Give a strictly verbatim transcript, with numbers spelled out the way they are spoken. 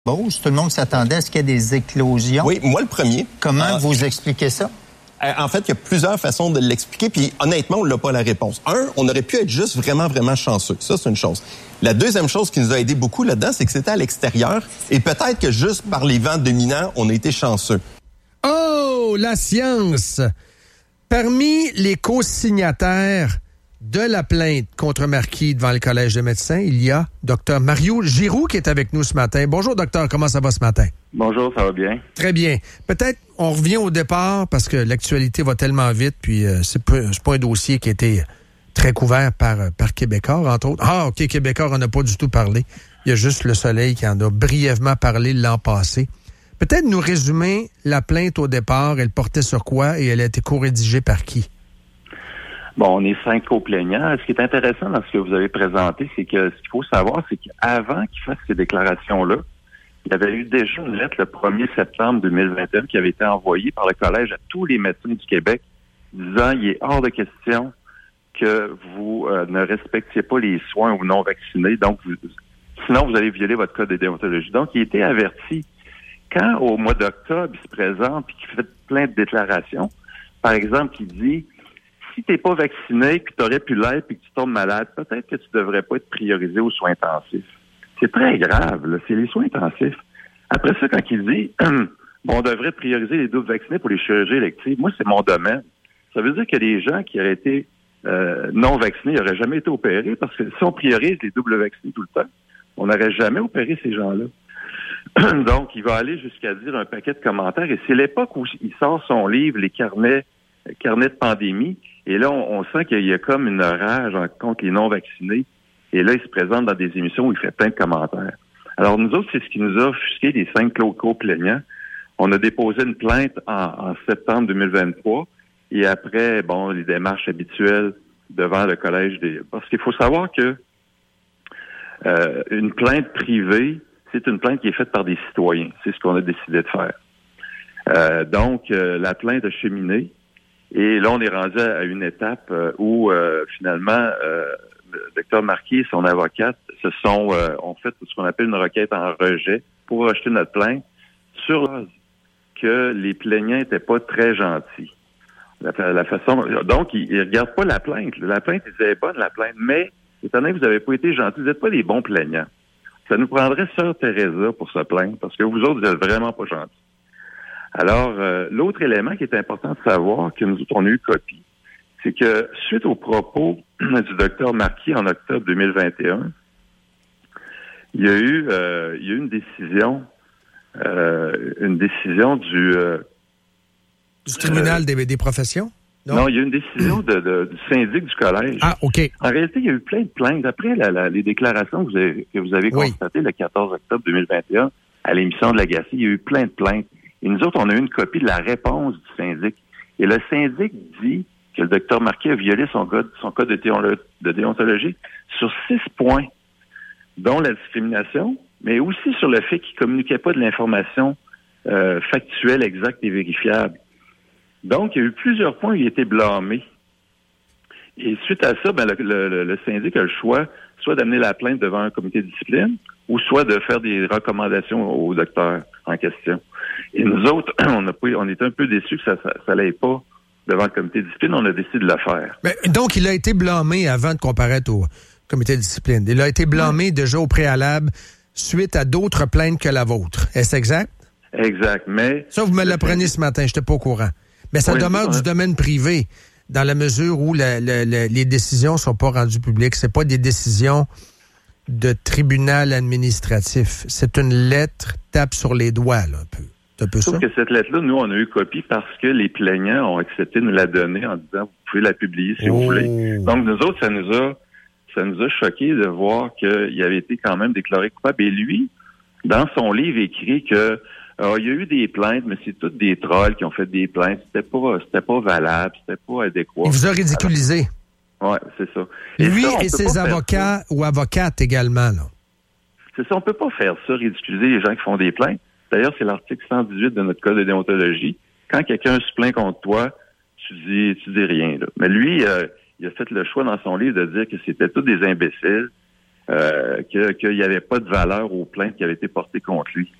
Tout le monde s'attendait à ce qu'il y ait des éclosions. Oui, moi le premier. Comment euh, vous expliquez ça? En fait, il y a plusieurs façons de l'expliquer, puis honnêtement, on n'a pas la réponse. Un, on aurait pu être juste vraiment, vraiment chanceux. Ça, c'est une chose. La deuxième chose qui nous a aidé beaucoup là-dedans, c'est que c'était à l'extérieur, et peut-être que juste par les vents dominants, on a été chanceux. Oh, la science! Parmi les co-signataires de la plainte contre Marquis devant le Collège de médecins, il y a Dr Mario Giroux qui est avec nous ce matin. Bonjour, docteur. Comment ça va ce matin? Bonjour, ça va bien. Très bien. Peut-être on revient au départ parce que l'actualité va tellement vite, puis euh, c'est, pas, c'est pas un dossier qui a été très couvert par, par Québécois, entre autres. Ah, OK, Québécois, on n'a pas du tout parlé. Il y a juste Le Soleil qui en a brièvement parlé l'an passé. Peut-être nous résumer la plainte au départ, elle portait sur quoi et elle a été co-rédigée par qui? Bon, on est cinq co-plaignants. Ce qui est intéressant dans ce que vous avez présenté, c'est que ce qu'il faut savoir, c'est qu'avant qu'il fasse ces déclarations-là, il y avait eu déjà une lettre le premier septembre deux mille vingt et un qui avait été envoyée par le Collège à tous les médecins du Québec disant il est hors de question que vous euh, ne respectiez pas les soins aux non-vaccinés, donc vous, sinon vous allez violer votre code de déontologie. Donc, il était averti. Quand, au mois d'octobre, il se présente et qu'il fait plein de déclarations, par exemple, il dit si tu n'es pas vacciné, puis tu aurais pu l'être, puis que tu tombes malade, peut-être que tu ne devrais pas être priorisé aux soins intensifs. C'est très grave, là. C'est les soins intensifs. Après ça, quand il dit bon, on devrait prioriser les doubles vaccinés pour les chirurgies électives, moi, c'est mon domaine. Ça veut dire que les gens qui auraient été euh, non vaccinés n'auraient jamais été opérés, parce que si on priorise les doubles vaccinés tout le temps, on n'aurait jamais opéré ces gens-là. Donc, il va aller jusqu'à dire un paquet de commentaires, et c'est l'époque où il sort son livre, les carnets, carnets de pandémie, et là, on, on sent qu'il y a comme une rage contre les non-vaccinés, et là, il se présente dans des émissions où il fait plein de commentaires. Alors, nous autres, c'est ce qui nous a offusqué les cinq co-plaignants. On a déposé une plainte en, en septembre deux mille vingt-trois, et après, bon, les démarches habituelles devant le Collège des... Parce qu'il faut savoir que euh, une plainte privée, c'est une plainte qui est faite par des citoyens. C'est ce qu'on a décidé de faire. Euh, donc, euh, la plainte a cheminé. Et là, on est rendu à une étape euh, où, euh, finalement, euh, le docteur Marquis et son avocate se sont euh, ont fait ce qu'on appelle une requête en rejet pour rejeter notre plainte sur que les plaignants n'étaient pas très gentils. La, la façon, donc, ils ne regardent pas la plainte. La plainte, ils disaient bonne, la plainte, mais étant donné que vous n'avez pas été gentils, vous n'êtes pas des bons plaignants. Ça nous prendrait Sœur Teresa pour se plaindre, parce que vous autres, vous n'êtes vraiment pas gentils. Alors, euh, l'autre élément qui est important de savoir, que nous autres, on a eu copie, c'est que suite aux propos du docteur Marquis en octobre deux mille vingt et un, il y a eu, euh, il y a eu une décision, euh, une décision du... Euh, du tribunal euh, des, des professions? Non? non, il y a eu une décision de, de, du syndic du collège. Ah, OK. En réalité, il y a eu plein de plaintes. Après la, la, les déclarations que vous avez, que vous avez oui. constatées le quatorze octobre deux mille vingt et un à l'émission de l'Agacé, il y a eu plein de plaintes. Et nous autres, on a eu une copie de la réponse du syndic. Et le syndic dit que le docteur Marquis a violé son code, son code de, théolo- de déontologie sur six points, dont la discrimination, mais aussi sur le fait qu'il ne communiquait pas de l'information euh, factuelle, exacte et vérifiable. Donc, il y a eu plusieurs points où il a été blâmé. Et suite à ça, ben, le, le, le syndic a le choix soit d'amener la plainte devant un comité de discipline ou soit de faire des recommandations au docteur en question. Et nous autres, on a pris, on était un peu déçus que ça n'allait pas devant le comité de discipline. On a décidé de le faire. Mais, donc, il a été blâmé avant de comparaître au comité de discipline. Il a été blâmé oui. déjà au préalable suite à d'autres plaintes que la vôtre. Est-ce exact? Exact, mais... Ça, vous me l'apprenez ce matin, je n'étais pas au courant. Mais ça oui, demeure ouais. du domaine privé, dans la mesure où la, la, la, les décisions ne sont pas rendues publiques. Ce n'est pas des décisions de tribunal administratif. C'est une lettre tape sur les doigts, là, un peu. C'est un peu Sauf ça. que cette lettre-là, nous, on a eu copie parce que les plaignants ont accepté de nous la donner en disant vous pouvez la publier si oh. vous voulez. Donc, nous autres, ça nous a ça nous a choqués de voir qu'il avait été quand même déclaré coupable. Et lui, dans son livre, écrit que alors, il y a eu des plaintes, mais c'est toutes des trolls qui ont fait des plaintes. C'était pas, c'était pas valable, c'était pas adéquat. Il vous a ridiculisé. Oui, c'est ça. Et Lui ça, et ses avocats ou avocates également, là. C'est ça, on peut pas faire ça, ridiculiser les gens qui font des plaintes. D'ailleurs, c'est l'article cent dix-huit de notre code de déontologie. Quand quelqu'un se plaint contre toi, tu dis, tu dis rien, là. Mais lui, euh, il a fait le choix dans son livre de dire que c'était tous des imbéciles, euh, que, qu'il n'y avait pas de valeur aux plaintes qui avaient été portées contre lui.